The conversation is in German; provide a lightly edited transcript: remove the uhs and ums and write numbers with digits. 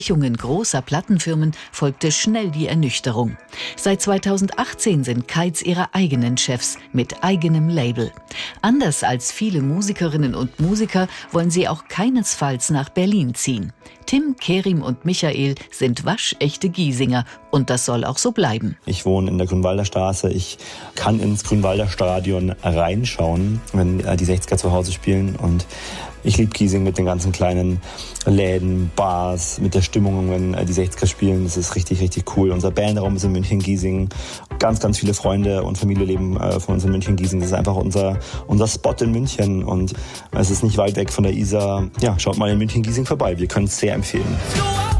Großer Plattenfirmen folgte schnell die Ernüchterung. Seit 2018 sind Keits ihre eigenen Chefs mit eigenem Label. Anders als viele Musikerinnen und Musiker wollen sie auch keinesfalls nach Berlin ziehen. Tim, Kerim und Michael sind waschechte Giesinger und das soll auch so bleiben. Ich wohne in der Grünwalder Straße. Ich kann ins Grünwalder Stadion reinschauen, wenn die 60er zu Hause spielen, und ich liebe Giesing mit den ganzen kleinen Läden, Bars, mit der Stimmung, wenn die 60er spielen. Das ist richtig, richtig cool. Unser Bandraum ist in München-Giesing. Ganz, ganz viele Freunde und Familie leben von uns in München-Giesing. Das ist einfach unser Spot in München und es ist nicht weit weg von der Isar. Ja, schaut mal in München-Giesing vorbei. Wir können es sehr empfehlen.